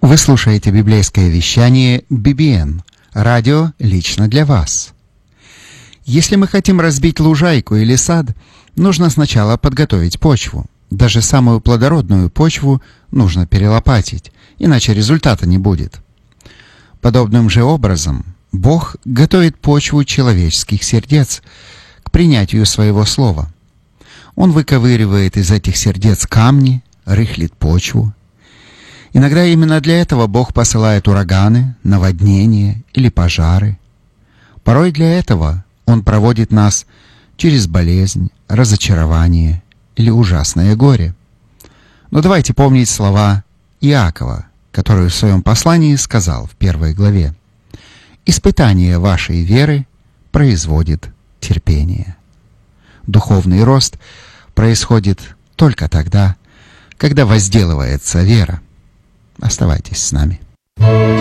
Вы слушаете библейское вещание BBN, радио лично для вас. Если мы хотим разбить лужайку или сад, нужно сначала подготовить почву. Даже самую плодородную почву нужно перелопатить, иначе результата не будет. Подобным же образом Бог готовит почву человеческих сердец к принятию Своего Слова. Он выковыривает из этих сердец камни, рыхлит почву. Иногда именно для этого Бог посылает ураганы, наводнения или пожары. Порой для этого Он проводит нас через болезнь, разочарование или ужасное горе. Но давайте помнить слова Иакова, который в своем послании сказал в 1 главе: «Испытание вашей веры производит терпение». Духовный рост происходит только тогда, когда возделывается вера. Оставайтесь с нами.